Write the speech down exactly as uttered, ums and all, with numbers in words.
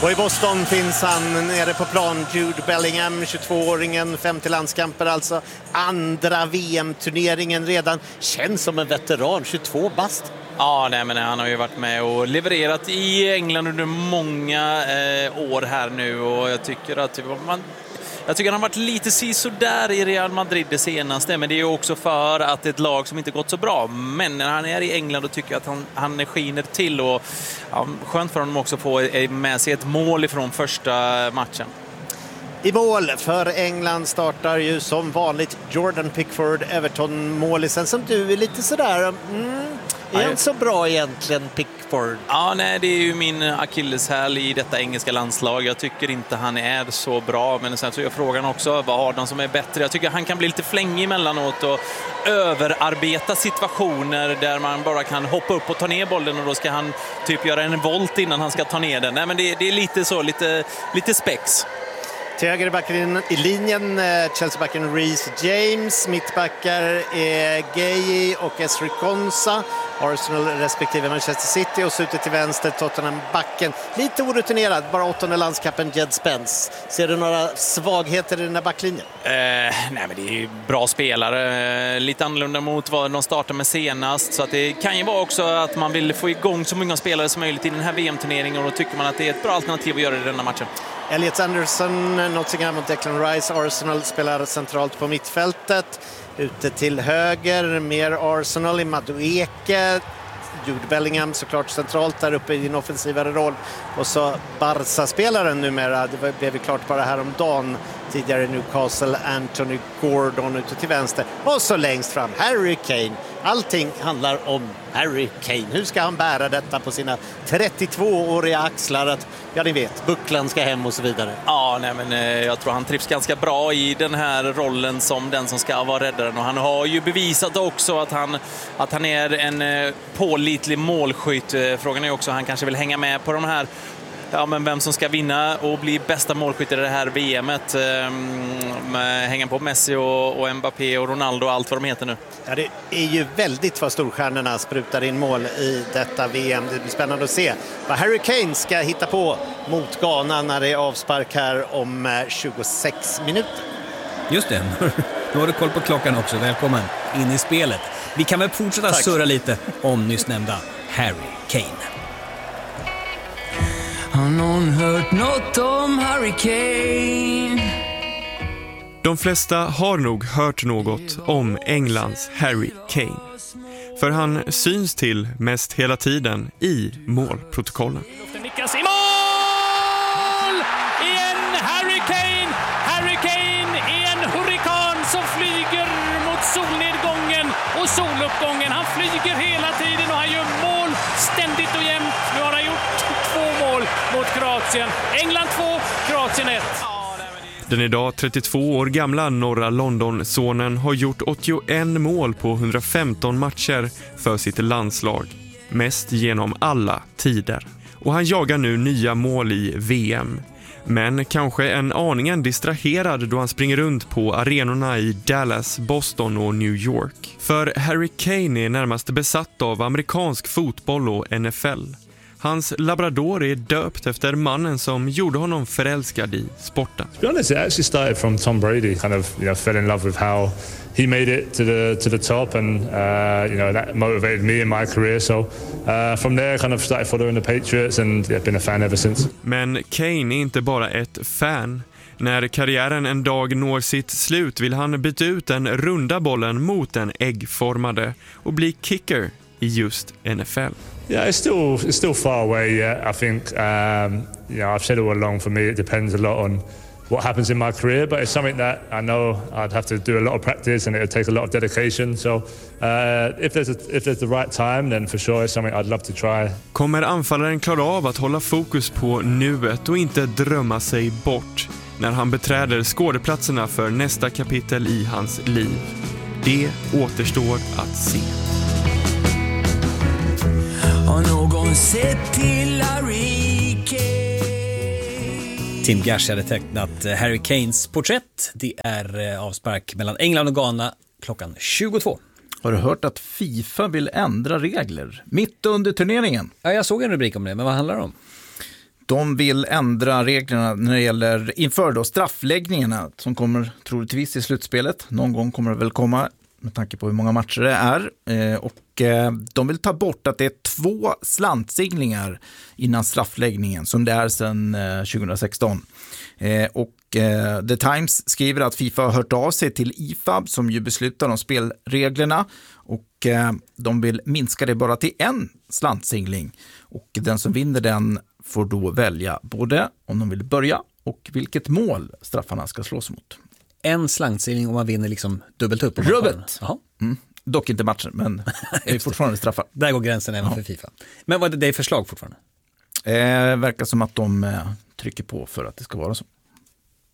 Och i Boston finns han nere på plan, Jude Bellingham, tjugotvååringen, femtio landskamper, alltså andra V M-turneringen redan. Känns som en veteran, tjugotvå bast. Ja, nej, men han har ju varit med och levererat i England under många eh, år här nu, och jag tycker att man Jag tycker han har varit lite sisådär i Real Madrid det senaste, men det är ju också för att det är ett lag som inte gått så bra. Men när han är i England och tycker att han, han skiner till, och ja, skönt för honom också att få med sig ett mål ifrån första matchen. I mål för England startar ju som vanligt Jordan Pickford, Everton-målisen, som du är lite sådär... Mm. Är han så bra egentligen, Pickford? Ja, nej, det är ju min akilleshäl i detta engelska landslag. Jag tycker inte han är så bra, men sen så är frågan också, vad har de som är bättre? Jag tycker han kan bli lite flängig emellanåt och överarbeta situationer där man bara kan hoppa upp och ta ner bollen, och då ska han typ göra en volt innan han ska ta ner den. Nej, men det, det är lite så, lite, lite spex. Till höger backen i linjen, Chelsea-backen Reece James, mittbackar är Gueye och Esri Konsa, Arsenal respektive Manchester City, och så ute till vänster Tottenham-backen. Lite orutinerad, bara åttonde landskapen Jed Spence. Ser du några svagheter i den här backlinjen? Eh, nej, men det är ju bra spelare, lite annorlunda mot vad de startade med senast, så att det kan ju vara också att man vill få igång så många spelare som möjligt i den här V M-turneringen, och då tycker man att det är ett bra alternativ att göra i denna matchen. Elliot Anderson, Nottingham mot Declan Rice. Arsenal spelar centralt på mittfältet. Ute till höger, mer Arsenal i Madueke. Jude Bellingham såklart centralt där uppe i en offensivare roll. Och så Barca-spelaren numera, det blev klart bara här om dagen. Tidigare Newcastle, Anthony Gordon ute till vänster. Och så längst fram, Harry Kane. Allting handlar om Harry Kane. Hur ska han bära detta på sina trettiotvååriga axlar? Att, ja, ni vet, bucklan ska hem och så vidare. Ja, nej, men eh, jag tror han trivs ganska bra i den här rollen som den som ska vara räddaren. Och han har ju bevisat också att han, att han är en eh, pålitlig målskytt. Frågan är också, han kanske vill hänga med på de här, ja, men vem som ska vinna och bli bästa målskytt i det här V M-et. Um, hänga på Messi och, och Mbappé och Ronaldo och allt vad de heter nu. Ja, det är ju väldigt vad storstjärnorna sprutar in mål i detta V M. Det blir spännande att se vad Harry Kane ska hitta på mot Ghana när det är avspark här om tjugosex minuter. Just det, nu har du koll på klockan också. Välkommen in i spelet. Vi kan väl fortsätta Tack. surra lite om nyss nämnda Harry Kane. Har någon hört något om Harry Kane? De flesta har nog hört något om Englands Harry Kane. För han syns till mest hela tiden i målprotokollen. Nickas i mål! Igen Harry Kane! Harry Kane är en hurrikan som flyger mot solnedgången och soluppgången. Han flyger hela tiden och han gör mål ständigt och jämt. Nu har han gjort två mål mot Kroatien. England två, Kroatien ett. Den idag trettiotvå år gamla norra London-sonen har gjort åttioen mål på hundrafemton matcher för sitt landslag. Mest genom alla tider. Och han jagar nu nya mål i V M. Men kanske en aningen distraherad då han springer runt på arenorna i Dallas, Boston och New York. För Harry Kane är närmast besatt av amerikansk fotboll och N F L. Hans labrador är döpt efter mannen som gjorde honom förälskad i sporten. To be honest, it actually started from Tom Brady. Kind of, you know, fell in love with how he made it to the to the top, and uh, you know that motivated me in my career. So uh, from there, kind of started following the Patriots, and yeah, been a fan ever since. Men Kane är inte bara ett fan. När karriären en dag når sitt slut vill han byta ut den runda bollen mot den äggformade och bli kicker i just N F L. Yeah, it's still it's still far away yet. I think um, you know I've said all along. For me, it depends a lot on what happens in my career, but it's something that I know I'd have to do a lot of practice, and it would take a lot of dedication. So uh, if there's a, if there's the right time, then for sure it's something I'd love to try. Kommer anfallaren klara av att hålla fokus på nuet och inte drömma sig bort när han beträder skådeplatserna för nästa kapitel i hans liv? Det återstår att se. Har någon sett till Harry Kane? Tim Gash hade tecknat Harry Kanes porträtt. Det är avspark mellan England och Ghana klockan tjugotvå. Har du hört att FIFA vill ändra regler mitt under turneringen? Ja, jag såg en rubrik om det, men vad handlar det om? De vill ändra reglerna när det gäller inför då straffläggningarna som kommer troligtvis i slutspelet. Någon gång kommer det väl komma med tanke på hur många matcher det är. Eh, och eh, de vill ta bort att det är två slantsigningar innan straffläggningen som det är sedan eh, tjugohundrasexton. Eh, och eh, The Times skriver att FIFA har hört av sig till I F A B som ju beslutar om spelreglerna och eh, de vill minska det bara till en slantsingling. Och den som vinner den får då välja både om de vill börja och vilket mål straffarna ska slås mot. En slangsilling och man vinner liksom dubbelt upp. Rubbet! Mm. Dock inte matchen, men det är fortfarande straffar. Där går gränsen även ja. för FIFA. Men vad är det för förslag fortfarande? Eh, verkar som att de eh, trycker på för att det ska vara så.